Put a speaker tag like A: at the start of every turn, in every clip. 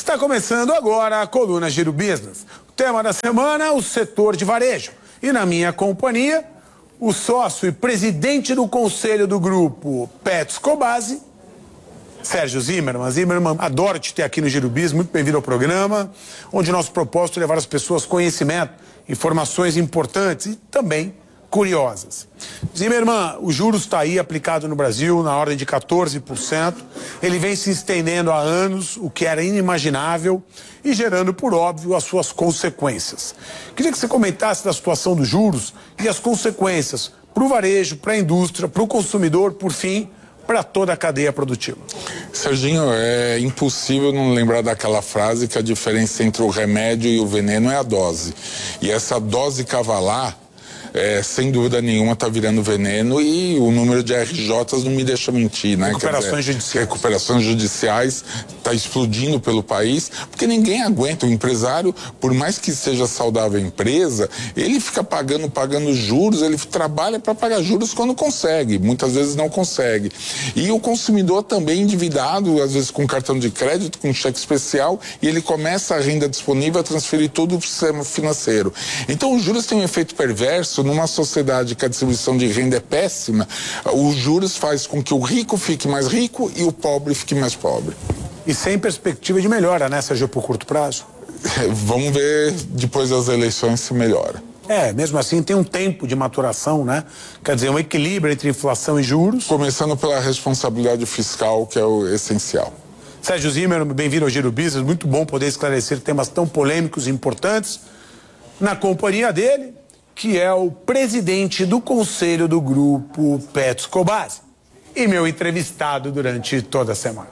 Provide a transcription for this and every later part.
A: Está começando agora a coluna Giro Business. O tema da semana, o setor de varejo. E na minha companhia, o sócio e presidente do conselho do grupo Petz Cobasi, Sérgio Zimmermann. Zimmermann, adoro te ter aqui no Giro Business, muito bem-vindo ao programa, onde nosso propósito é levar as pessoas conhecimento, informações importantes e também curiosas. Zimmermann, o juros está aí aplicado no Brasil na ordem de 14%. Ele vem se estendendo há anos, o que era inimaginável, e gerando, por óbvio, as suas consequências. Queria que você comentasse da situação dos juros e as consequências para o varejo, para a indústria, para o consumidor, por fim, para toda a cadeia produtiva.
B: Serginho, é impossível não lembrar daquela frase que a diferença entre o remédio e o veneno é a dose. E essa dose cavalar, sem dúvida nenhuma, está virando veneno, e o número de RJs não me deixa mentir, né?
A: Recuperações judiciais.
B: Recuperações judiciais está explodindo pelo país, porque ninguém aguenta. O empresário, por mais que seja saudável a empresa, ele fica pagando juros, ele trabalha para pagar juros quando consegue, muitas vezes não consegue. E o consumidor também endividado, às vezes com cartão de crédito, com cheque especial, e ele começa a renda disponível a transferir tudo para o sistema financeiro. Então os juros têm um efeito perverso. Numa sociedade que a distribuição de renda é péssima, os juros faz com que o rico fique mais rico e o pobre fique mais pobre.
A: E sem perspectiva de melhora, né, Sérgio, por curto prazo?
B: Vamos ver depois das eleições se melhora.
A: Mesmo assim tem um tempo de maturação, né? Quer dizer, um equilíbrio entre inflação e juros.
B: Começando pela responsabilidade fiscal, que é o essencial.
A: Sérgio Zimmermann, bem-vindo ao Giro Business. Muito bom poder esclarecer temas tão polêmicos e importantes. Na companhia dele, que é o presidente do conselho do grupo Petz Cobasi e meu entrevistado durante toda a semana.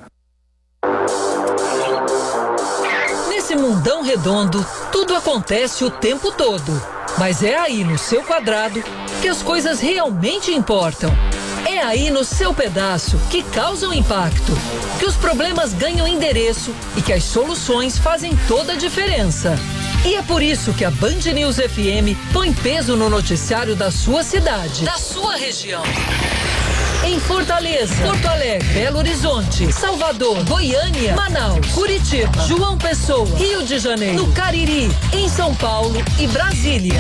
C: Nesse mundão redondo, tudo acontece o tempo todo. Mas é aí no seu quadrado que as coisas realmente importam. É aí no seu pedaço que causam impacto, que os problemas ganham endereço e que as soluções fazem toda a diferença. E é por isso que a Band News FM põe peso no noticiário da sua cidade, da sua região. Em Fortaleza, Porto Alegre, Belo Horizonte, Salvador, Goiânia, Manaus, Curitiba, João Pessoa, Rio de Janeiro, no Cariri, em São Paulo e Brasília.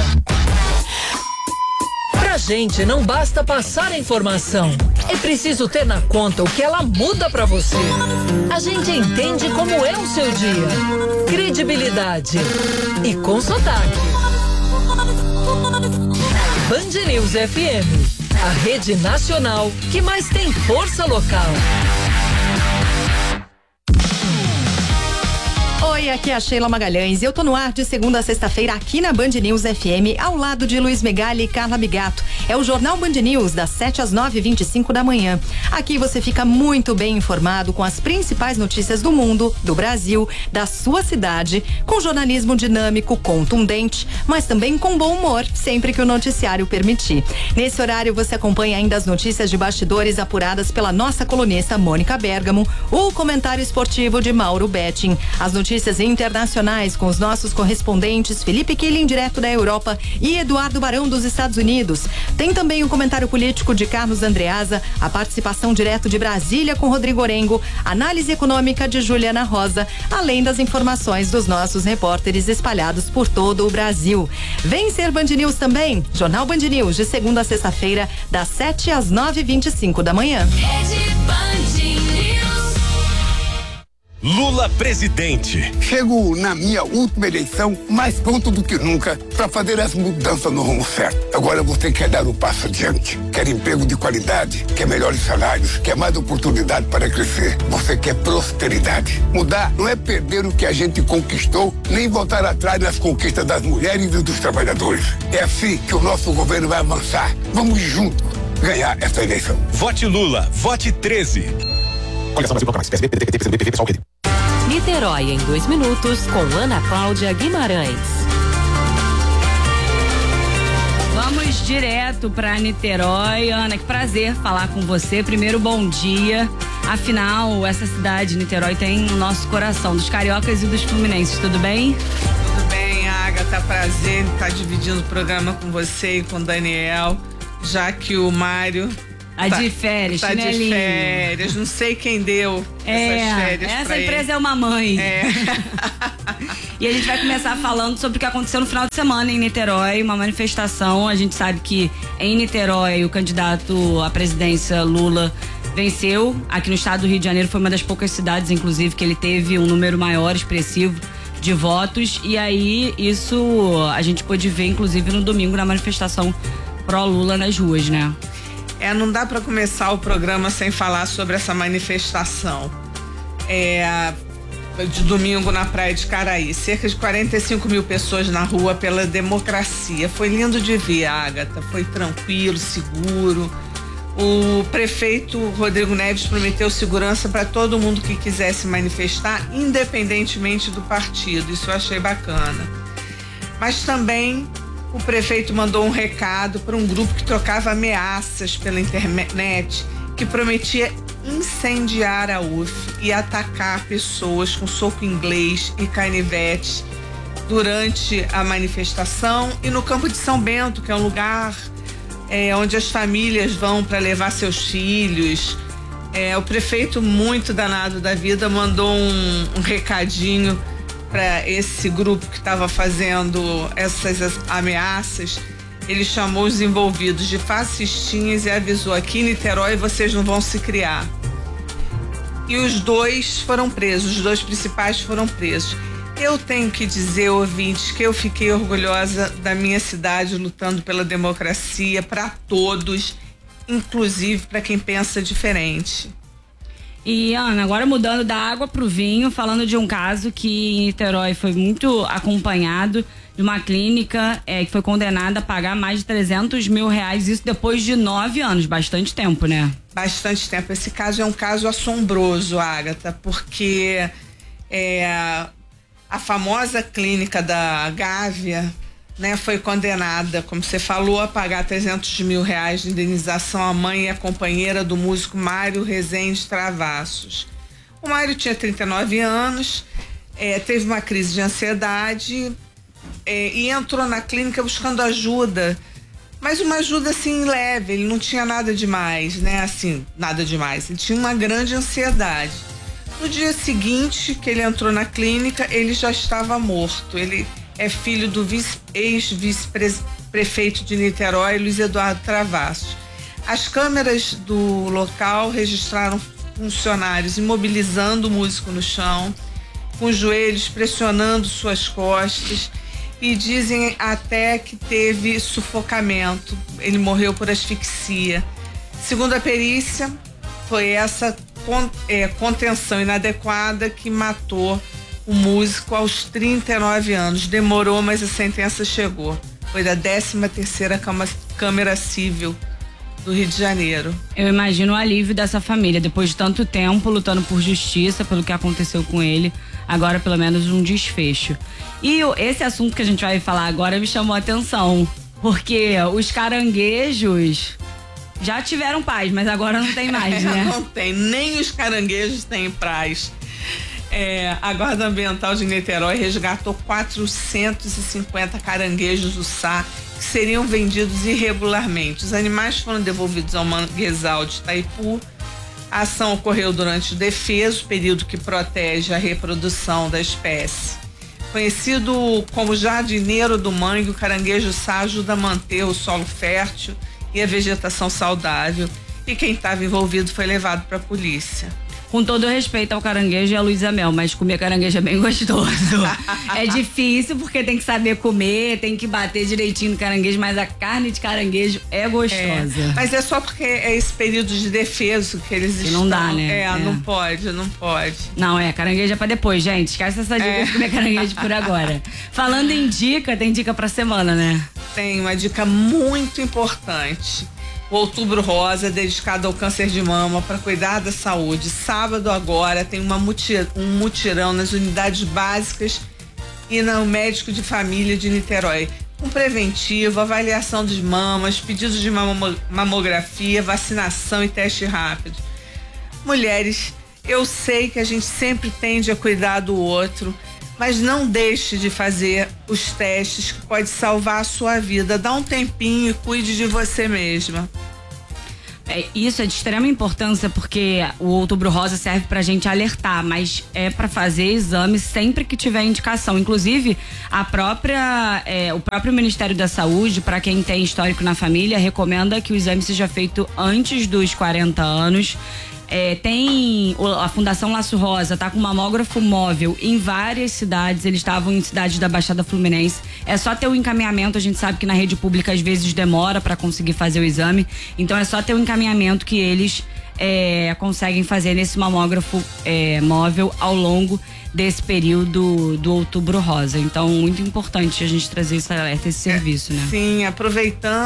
C: Pra gente não basta passar a informação, é preciso ter na conta o que ela muda pra você. A gente entende como é o seu dia. Credibilidade e com sotaque. Band News FM, a rede nacional que mais tem força local.
D: Oi, aqui é a Sheila Magalhães e eu tô no ar de segunda a sexta-feira aqui na Band News FM, ao lado de Luiz Megali e Carla Bigato. É o Jornal Band News, das 7 às 9h25 da manhã. Aqui você fica muito bem informado com as principais notícias do mundo, do Brasil, da sua cidade, com jornalismo dinâmico, contundente, mas também com bom humor, sempre que o noticiário permitir. Nesse horário você acompanha ainda as notícias de bastidores apuradas pela nossa colunista Mônica Bergamo, o comentário esportivo de Mauro Betting, as notícias internacionais com os nossos correspondentes Felipe Killing, direto da Europa, e Eduardo Barão, dos Estados Unidos. Tem também o comentário político de Carlos Andreasa, a participação direto de Brasília com Rodrigo Orengo, análise econômica de Juliana Rosa, além das informações dos nossos repórteres espalhados por todo o Brasil. Vem ser Band News também, Jornal Band News, de segunda a sexta-feira, das 7 às 9h25 da manhã.
E: Lula presidente.
F: Chego na minha última eleição mais pronto do que nunca para fazer as mudanças no rumo certo. Agora você quer dar um passo adiante. Quer emprego de qualidade, quer melhores salários, quer mais oportunidade para crescer. Você quer prosperidade. Mudar não é perder o que a gente conquistou, nem voltar atrás nas conquistas das mulheres e dos trabalhadores. É assim que o nosso governo vai avançar. Vamos juntos ganhar essa eleição.
E: Vote Lula, vote 13.
G: Niterói em 2 minutos, com Ana Cláudia Guimarães.
H: Vamos direto para Niterói. Ana, que prazer falar com você. Primeiro, bom dia. Afinal, essa cidade, Niterói, tem o nosso coração, dos cariocas e dos fluminenses. Tudo bem?
I: Tudo bem, Agatha. Prazer em estar dividindo o programa com você e com o Daniel, já que o Mário
H: Tá de férias,
I: tá de
H: chinelinho.
I: férias, não sei quem deu essas férias
H: essa
I: pra
H: empresa
I: ele.
H: é uma mãe.
I: É.
H: E a gente vai começar falando sobre o que aconteceu no final de semana em Niterói, uma manifestação. A gente sabe que em Niterói o candidato à presidência Lula venceu. Aqui no estado do Rio de Janeiro foi uma das poucas cidades, inclusive, que ele teve um número maior, expressivo de votos. E aí isso a gente pôde ver, inclusive, no domingo na manifestação pró-Lula nas ruas, né?
I: Não dá para começar o programa sem falar sobre essa manifestação. De domingo na Praia de Caraí. Cerca de 45 mil pessoas na rua pela democracia. Foi lindo de ver, Agatha. Foi tranquilo, seguro. O prefeito Rodrigo Neves prometeu segurança para todo mundo que quisesse manifestar, independentemente do partido. Isso eu achei bacana. Mas também o prefeito mandou um recado para um grupo que trocava ameaças pela internet, que prometia incendiar a UF e atacar pessoas com soco inglês e canivete durante a manifestação e no Campo de São Bento, que é um lugar onde as famílias vão para levar seus filhos. O prefeito, muito danado da vida, mandou um recadinho para esse grupo que estava fazendo essas ameaças. Ele chamou os envolvidos de fascistinhas e avisou: aqui em Niterói vocês não vão se criar. E os dois foram presos, os dois principais foram presos. Eu tenho que dizer, ouvintes, que eu fiquei orgulhosa da minha cidade lutando pela democracia para todos, inclusive para quem pensa diferente.
H: E, Ana, agora mudando da água pro vinho, falando de um caso que em Niterói foi muito acompanhado, de uma clínica que foi condenada a pagar mais de 300 mil reais, isso depois de 9 anos, bastante tempo, né? Bastante tempo.
I: Esse caso é um caso assombroso, Agatha, porque a famosa clínica da Gávea, né, foi condenada, como você falou, a pagar 300 mil reais de indenização à mãe e à companheira do músico Mário Rezende Travassos. O Mário tinha 39 anos, teve uma crise de ansiedade e entrou na clínica buscando ajuda, mas uma ajuda assim leve, ele não tinha nada demais, né? Assim, nada demais, ele tinha uma grande ansiedade. No dia seguinte que ele entrou na clínica, ele já estava morto. Ele é filho do ex-vice-prefeito de Niterói, Luiz Eduardo Travassos. As câmeras do local registraram funcionários imobilizando o músico no chão, com os joelhos pressionando suas costas, e dizem até que teve sufocamento. Ele morreu por asfixia. Segundo a perícia, foi essa contenção inadequada que matou o músico aos 39 anos. Demorou, mas a sentença chegou. Foi da 13ª Câmara Civil do Rio de Janeiro.
H: Eu imagino o alívio dessa família, depois de tanto tempo lutando por justiça, pelo que aconteceu com ele, agora pelo menos um desfecho. E esse assunto que a gente vai falar agora me chamou a atenção, porque os caranguejos já tiveram paz, mas agora não tem mais, né?
I: Não tem, nem os caranguejos têm paz. A Guarda Ambiental de Niterói resgatou 450 caranguejos do Sá que seriam vendidos irregularmente. Os animais foram devolvidos ao manguezal de Itaipu. A ação ocorreu durante o defeso, período que protege a reprodução da espécie. Conhecido como jardineiro do mangue, o caranguejo Sá ajuda a manter o solo fértil e a vegetação saudável. E quem estava envolvido foi levado para a polícia.
H: Com todo respeito ao caranguejo e a Luísa Mel, mas comer caranguejo é bem gostoso. É difícil porque tem que saber comer, tem que bater direitinho no caranguejo, mas a carne de caranguejo é gostosa.
I: Mas é só porque é esse período de defeso que eles estão.
H: Não dá, né?
I: Não pode.
H: Não, caranguejo é pra depois, gente. Esquece essa dica de comer caranguejo por agora. Falando em dica, tem dica pra semana, né?
I: Tem uma dica muito importante. O Outubro Rosa, dedicado ao câncer de mama, para cuidar da saúde. Sábado agora tem um mutirão nas unidades básicas e no médico de família de Niterói. Com preventivo, avaliação de mamas, pedidos de mamografia, vacinação e teste rápido. Mulheres, eu sei que a gente sempre tende a cuidar do outro, mas não deixe de fazer os testes que pode salvar a sua vida. Dá um tempinho e cuide de você mesma.
H: Isso é de extrema importância porque o Outubro Rosa serve pra gente alertar, mas é pra fazer exame sempre que tiver indicação. Inclusive, o próprio Ministério da Saúde, pra quem tem histórico na família, recomenda que o exame seja feito antes dos 40 anos. A Fundação Laço Rosa tá com um mamógrafo móvel em várias cidades, eles estavam em cidades da Baixada Fluminense. É só ter o encaminhamento, a gente sabe que na rede pública às vezes demora para conseguir fazer o exame, então é só ter o encaminhamento que eles conseguem fazer nesse mamógrafo móvel ao longo desse período do Outubro Rosa. Então, muito importante a gente trazer esse serviço, né?
I: Sim, aproveitando